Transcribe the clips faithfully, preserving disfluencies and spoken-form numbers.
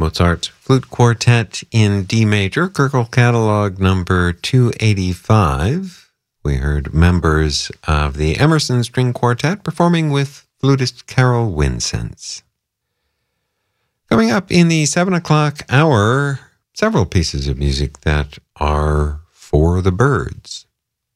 Mozart's Flute Quartet in D major, Köchel Catalog number two eighty-five. We heard members of the Emerson String Quartet performing with flutist Carol Winsense. Coming up in the seven o'clock hour, several pieces of music that are for the birds.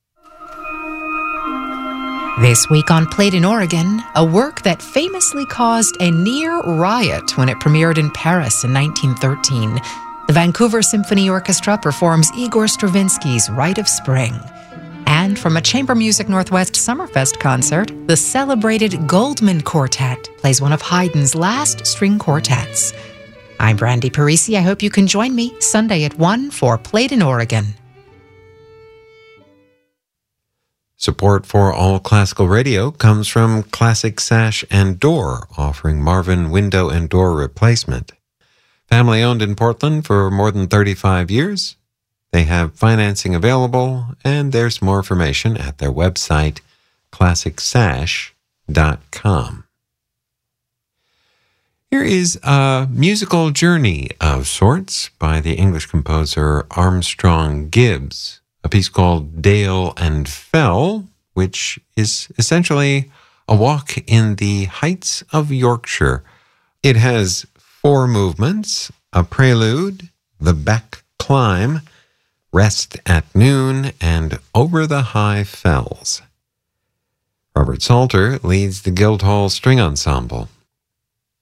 This week on Played in Oregon, a work that famously caused a near riot when it premiered in Paris in nineteen thirteen. The Vancouver Symphony Orchestra performs Igor Stravinsky's Rite of Spring. And from a Chamber Music Northwest Summerfest concert, the celebrated Goldman Quartet plays one of Haydn's last string quartets. I'm Brandy Parisi. I hope you can join me Sunday at one for Played in Oregon. Support for All Classical Radio comes from Classic Sash and Door, offering Marvin window and door replacement. Family owned in Portland for more than thirty-five years. They have financing available, and there's more information at their website, classic sash dot com. Here is a musical journey of sorts by the English composer Armstrong Gibbs. A piece called Dale and Fell, which is essentially a walk in the heights of Yorkshire. It has four movements: a prelude, the back climb, rest at noon, and over the high fells. Robert Salter leads the Guildhall String Ensemble.